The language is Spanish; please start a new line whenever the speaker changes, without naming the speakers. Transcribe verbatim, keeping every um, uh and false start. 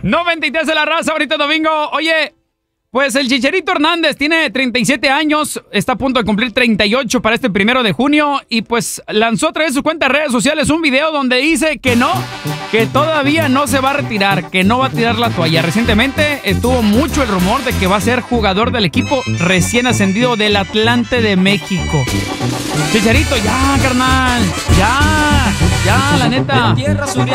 noventa y tres de la raza, ahorita domingo. Oye, pues el Chicharito Hernández tiene treinta y siete años, está a punto de cumplir treinta y ocho para este primero de junio y pues lanzó a través de su cuenta de redes sociales un video donde dice que no, que todavía no se va a retirar, que no va a tirar la toalla. Recientemente estuvo mucho el rumor de que va a ser jugador del equipo recién ascendido del Atlante de México. Chicharito, ya, carnal, ya, ya, la neta.